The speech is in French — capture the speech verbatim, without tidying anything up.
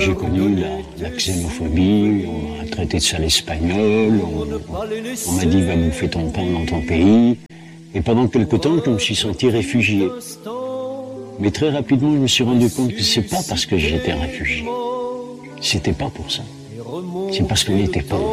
j'ai connu la, la xénophobie, on m'a traité de sale espagnol, on, on m'a dit va bouffer ton pain dans ton pays. Et pendant quelque temps, je me suis senti réfugié. Mais très rapidement, je me suis rendu compte que c'est pas parce que j'étais réfugié. C'était pas pour ça. C'est parce qu'on était pauvre.